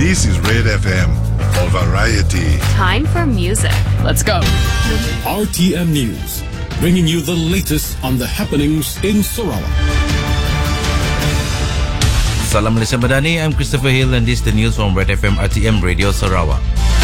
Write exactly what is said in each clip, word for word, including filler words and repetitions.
This is Red F M for variety. Time for music. Let's go. R T M News, bringing you the latest on the happenings in Sarawak. Salam Malaysia Madani, I'm Christopher Hill and this is the news from Red F M R T M Radio Sarawak.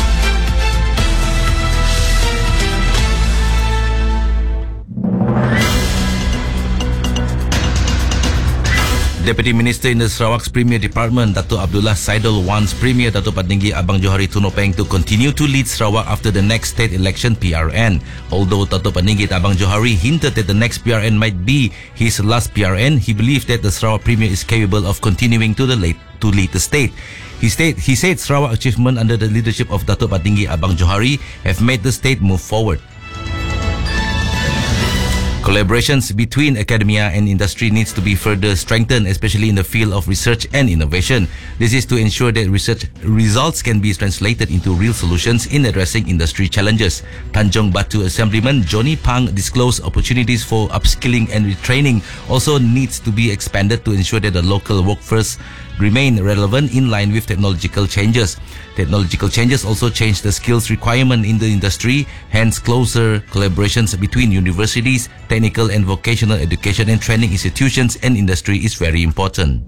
Deputy Minister in the Sarawak's Premier Department, Dato' Abdullah Saidul, wants Premier Dato' Patinggi Abang Johari Tunopeng to continue to lead Sarawak after the next state election P R N. Although Dato' Patinggi Abang Johari hinted that the next P R N might be his last P R N, he believed that the Sarawak Premier is capable of continuing to the late to lead the state. He, state, he said Sarawak achievement under the leadership of Dato' Patinggi Abang Johari have made the state move forward. Collaborations between academia and industry needs to be further strengthened, especially in the field of research and innovation. This is to ensure that research results can be translated into real solutions in addressing industry challenges. Tanjong Batu Assemblyman Johnny Pang disclosed opportunities for upskilling and retraining also needs to be expanded to ensure that the local workforce remain relevant in line with technological changes. Technological changes also change the skills requirement in the industry, hence closer collaborations between universities, technical and vocational education and training institutions and industry is very important.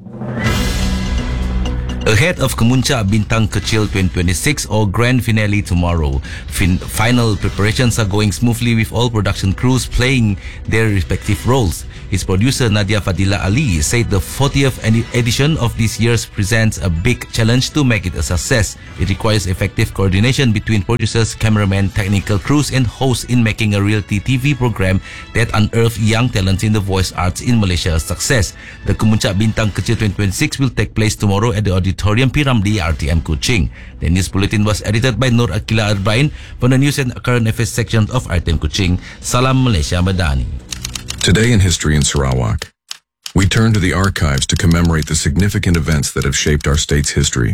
Ahead of Kemuncak Bintang Kecil twenty twenty-six or grand finale tomorrow, fin- final preparations are going smoothly with all production crews playing their respective roles. His producer Nadia Fadila Ali said the fortieth edition of this year presents a big challenge to make it a success. It requires effective coordination between producers, cameramen, technical crews and hosts in making a reality T V program that unearth young talents in the voice arts in Malaysia a success. The Kemuncak Bintang Kecil twenty twenty-six will take place tomorrow at the Auditorium P Ramlee R T M Kuching. The news bulletin was edited by Nur Akila Arbain from the News and Current Affairs section of R T M Kuching. Salam Malaysia Madani. Today in History in Sarawak, we turn to the archives to commemorate the significant events that have shaped our state's history.